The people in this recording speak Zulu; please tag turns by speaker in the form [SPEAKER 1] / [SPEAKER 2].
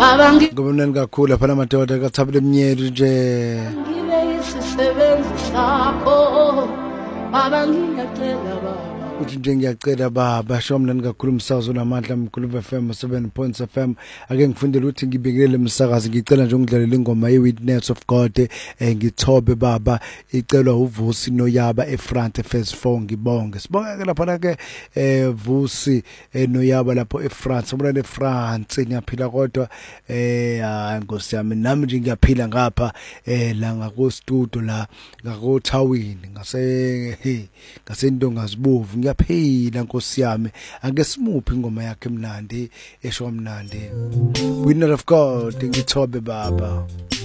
[SPEAKER 1] ngomnani kakhulu lapha namadoda kathabile emnyeru nje
[SPEAKER 2] ngibe isisebenzi sakho baba ngiyacela baba
[SPEAKER 1] uthi nje ngiyacela baba shomnani kakhulu umsakazo namandla mkhulu FM 7 FM ake ngifundele ukuthi ngibekele umsakazo ngicela nje ungidlalela ingoma ye-Witness of God ngithobe baba icelwa uVusi noYaba eFrance Phase 4 ngibonge sibonga lapha ke Vusi noYaba lapho eFrance umntwana eFrance ngiyaphila kodwa Nkosi yami nami nje ngiyaphila ngapha la ngako studio la ngako Thawini ngasendongazibovu ngiyaphila Nkosi yami ake simuphi ingoma yakhe emnandi esho mnandi Winner of God ngithobe baba